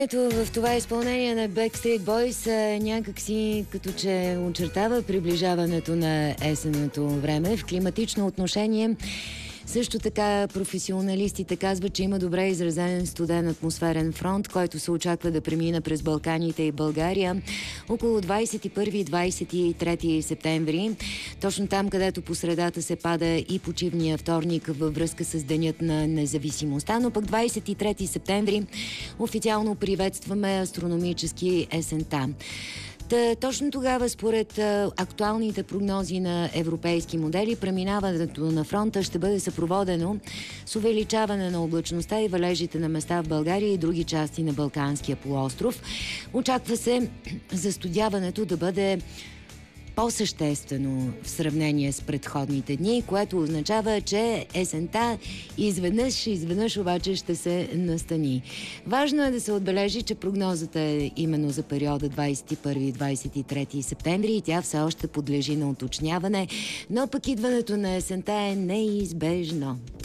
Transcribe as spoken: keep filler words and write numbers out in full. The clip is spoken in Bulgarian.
Ето в това изпълнение на Backstreet Boys някакси като че очертава приближаването на есенното време. В климатично отношение също така професионалистите казват, че има добре изразен студен атмосферен фронт, който се очаква да премина през Балканите и България около двадесет и първи и двадесет и трети септември. Точно там, където по средата се пада и почивния вторник във връзка с Денят на независимостта. Но пък двадесет и трети септември официално приветстваме астрономически есента. Та, точно тогава, според а, актуалните прогнози на европейски модели, преминаването на фронта ще бъде съпроводено с увеличаване на облачността и валежите на места в България и други части на Балканския полуостров. Очаква се застудяването да бъде по-съществено в сравнение с предходните дни, което означава, че есента изведнъж, изведнъж обаче ще се настани. Важно е да се отбележи, че прогнозата е именно за периода двадесет и първи и двадесет и трети септември и тя все още подлежи на уточняване, но пък идването на есента е неизбежно.